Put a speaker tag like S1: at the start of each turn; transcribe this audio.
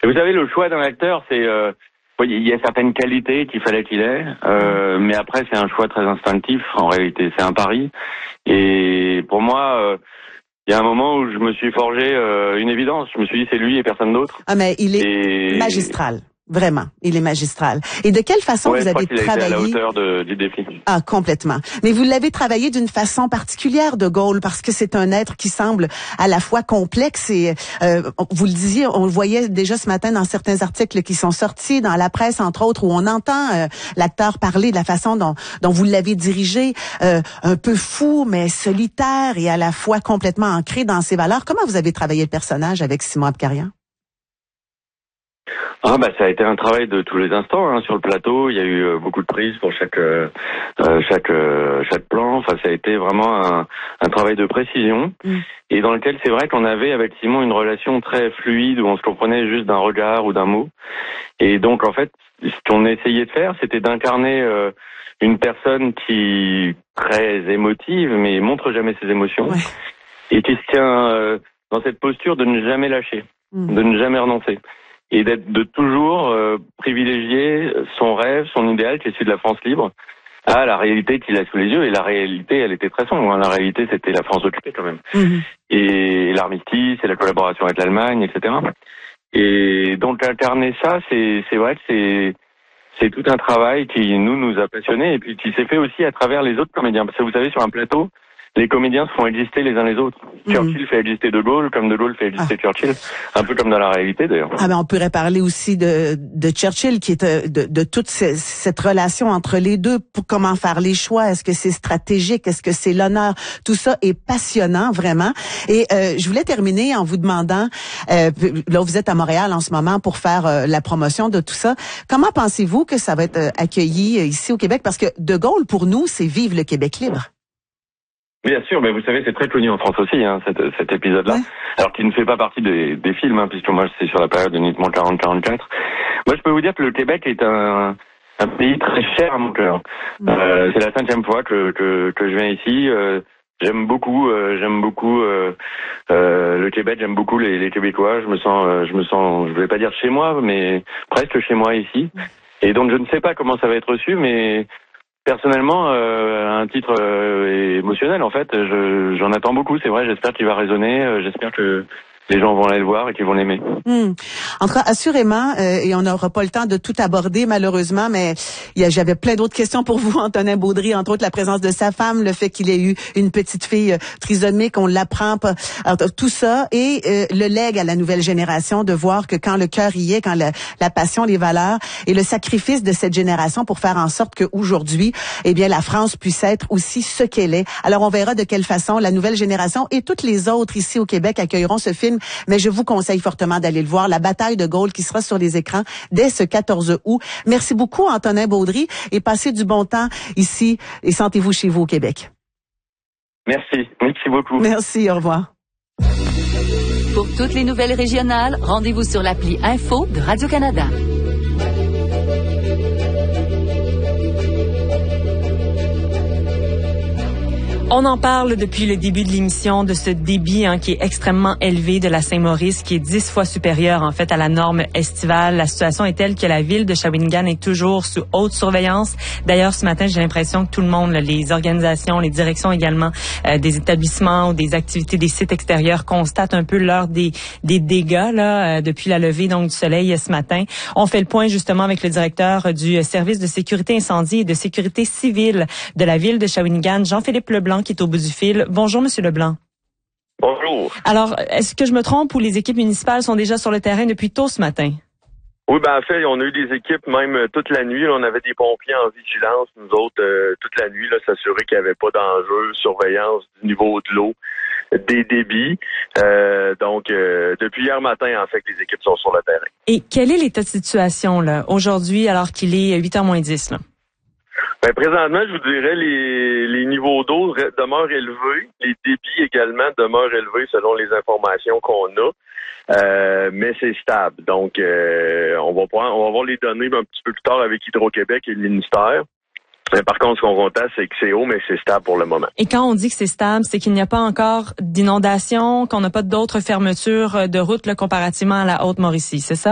S1: Et vous savez, le choix d'un acteur, c'est il y a certaines qualités qu'il fallait qu'il ait, mais après c'est un choix très instinctif. En réalité, c'est un pari. Et pour moi, il y a un moment où je me suis forgé une évidence. Je me suis dit c'est lui et personne d'autre.
S2: Ah mais il est magistral. Vraiment, il est magistral. Et de quelle façon vous avez travaillé?
S1: A été à la hauteur du défi.
S2: Ah, complètement. Mais vous l'avez travaillé d'une façon particulière, De Gaulle, parce que c'est un être qui semble à la fois complexe et, vous le disiez, on le voyait déjà ce matin dans certains articles qui sont sortis dans la presse, entre autres, où on entend l'acteur parler de la façon dont vous l'avez dirigé, un peu fou, mais solitaire et à la fois complètement ancré dans ses valeurs. Comment vous avez travaillé le personnage avec Simon Abkarian?
S1: Ça a été un travail de tous les instants sur le plateau. Il y a eu beaucoup de prises pour chaque plan. Enfin, ça a été vraiment un travail de précision et dans lequel c'est vrai qu'on avait avec Simon une relation très fluide où on se comprenait juste d'un regard ou d'un mot. Et donc en fait, ce qu'on essayait de faire, c'était d'incarner une personne qui est très émotive mais montre jamais ses émotions et qui se tient dans cette posture de ne jamais lâcher, de ne jamais renoncer. Et de toujours privilégier son rêve, son idéal, qui est celui de la France libre, à la réalité qu'il a sous les yeux. Et la réalité, elle était très sombre. La réalité, c'était la France occupée quand même. Et l'armistice, et la collaboration avec l'Allemagne, etc. Et donc incarner ça, c'est vrai que c'est tout un travail qui nous a passionnés et puis qui s'est fait aussi à travers les autres comédiens. Parce que vous savez, sur un plateau, les comédiens se font exister les uns les autres. Churchill fait exister De Gaulle, comme De Gaulle fait exister Churchill. Un peu comme dans la réalité, d'ailleurs.
S2: On pourrait parler aussi de Churchill, qui est de toute cette relation entre les deux, pour comment faire les choix. Est-ce que c'est stratégique? Est-ce que c'est l'honneur? Tout ça est passionnant, vraiment. Et je voulais terminer en vous demandant, là, vous êtes à Montréal en ce moment pour faire la promotion de tout ça. Comment pensez-vous que ça va être accueilli ici au Québec? Parce que De Gaulle, pour nous, c'est Vive le Québec libre.
S1: Bien sûr, mais vous savez, c'est très connu en France aussi, cet épisode-là. Alors qu'il ne fait pas partie des films, puisque moi, c'est sur la période uniquement 40-44. Moi, je peux vous dire que le Québec est un pays très cher à mon cœur. C'est la 5e fois que je viens ici. J'aime beaucoup le Québec, j'aime beaucoup les Québécois. Je me sens, je vais pas dire chez moi, mais presque chez moi ici. Et donc, je ne sais pas comment ça va être reçu, mais personnellement, un titre émotionnel, en fait, j'en attends beaucoup, c'est vrai, j'espère qu'il va résonner, j'espère que les gens vont aller le voir et qu'ils vont l'aimer.
S2: En tout cas, assurément, et on n'aura pas le temps de tout aborder malheureusement, mais j'avais plein d'autres questions pour vous, Antonin Baudry, entre autres la présence de sa femme, le fait qu'il ait eu une petite fille trisomique, on l'apprend pas, tout ça, et le legs à la nouvelle génération de voir que quand le cœur y est, quand la passion, les valeurs et le sacrifice de cette génération pour faire en sorte qu'aujourd'hui, la France puisse être aussi ce qu'elle est. Alors on verra de quelle façon la nouvelle génération et toutes les autres ici au Québec accueilleront ce film. Mais je vous conseille fortement d'aller le voir, La bataille de Gaulle, qui sera sur les écrans dès ce 14 août. Merci beaucoup, Antonin Baudry, et passez du bon temps ici et sentez-vous chez vous au Québec.
S1: Merci beaucoup.
S2: Merci, au revoir.
S3: Pour toutes les nouvelles régionales, rendez-vous sur l'appli Info de Radio-Canada.
S4: On en parle depuis le début de l'émission de ce débit qui est extrêmement élevé de la Saint-Maurice, qui est 10 fois supérieur en fait à la norme estivale. La situation est telle que la ville de Shawinigan est toujours sous haute surveillance. D'ailleurs, ce matin, j'ai l'impression que tout le monde, les organisations, les directions également des établissements ou des activités des sites extérieurs constatent un peu l'heure des dégâts depuis la levée donc du soleil ce matin. On fait le point justement avec le directeur du service de sécurité incendie et de sécurité civile de la ville de Shawinigan, Jean-Philippe Leblanc, qui est au bout du fil. Bonjour, Monsieur Leblanc.
S5: Bonjour.
S4: Alors, est-ce que je me trompe ou les équipes municipales sont déjà sur le terrain depuis tôt ce matin?
S5: Oui, en fait, on a eu des équipes même toute la nuit. Là, on avait des pompiers en vigilance, nous autres, toute la nuit, s'assurer qu'il n'y avait pas d'enjeu, surveillance du niveau de l'eau, des débits. Donc, depuis hier matin, en fait, les équipes sont sur le terrain.
S4: Et quel est l'état de situation là aujourd'hui, alors qu'il est 8h moins 10 là?
S5: Présentement, je vous dirais, les niveaux d'eau demeurent élevés. Les débits également demeurent élevés selon les informations qu'on a. Mais c'est stable. Donc, on va avoir les données un petit peu plus tard avec Hydro-Québec et le ministère. Par contre, ce qu'on constate, c'est que c'est haut, mais c'est stable pour le moment.
S4: Et quand on dit que c'est stable, c'est qu'il n'y a pas encore d'inondation, qu'on n'a pas d'autres fermetures de routes comparativement à la Haute-Mauricie, c'est ça?